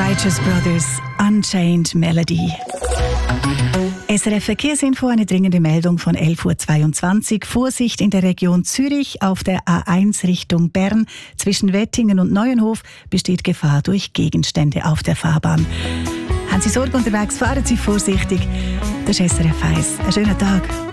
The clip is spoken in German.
Righteous Brothers, Unchained Melody. SRF Verkehrsinfo, eine dringende Meldung von 11.22 Uhr. Vorsicht in der Region Zürich auf der A1 Richtung Bern. Zwischen Wettingen und Neuenhof besteht Gefahr durch Gegenstände auf der Fahrbahn. Haben Sie Sorge unterwegs, fahren Sie vorsichtig. Das ist SRF 1. Einen schönen Tag.